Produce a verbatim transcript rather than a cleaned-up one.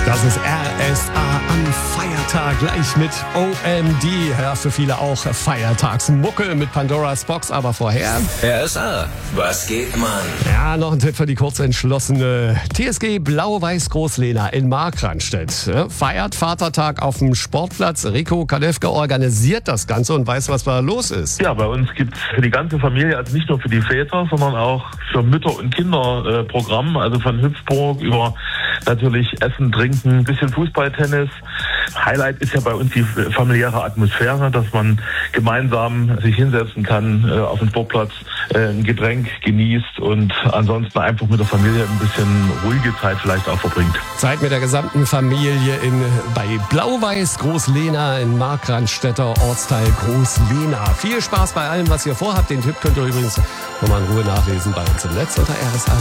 Das ist R S A am Feiertag, gleich mit O M D. Ja, für viele auch Feiertagsmucke mit Pandoras Box, aber vorher... R S A, was geht, Mann? Ja, noch ein Tipp für die kurzentschlossene T S G Blau-Weiß Großlehner in Markranstädt. Ja, feiert Vatertag auf dem Sportplatz. Rico Kadewke organisiert das Ganze und weiß, was da los ist. Ja, bei uns gibt es für die ganze Familie, also nicht nur für die Väter, sondern auch für Mütter und Kinder äh, Programm, also von Hüpfburg über natürlich Essen, Trinken, bisschen Fußball, Tennis. Highlight ist ja bei uns die familiäre Atmosphäre, dass man gemeinsam sich hinsetzen kann äh, auf dem Sportplatz, äh, ein Getränk genießt und ansonsten einfach mit der Familie ein bisschen ruhige Zeit vielleicht auch verbringt. Zeit mit der gesamten Familie in, bei Blau-Weiß Großlehner in Markranstädter Ortsteil Großlehner. Viel Spaß bei allem, was ihr vorhabt. Den Tipp könnt ihr übrigens nochmal in Ruhe nachlesen bei uns im Netz unter R S A.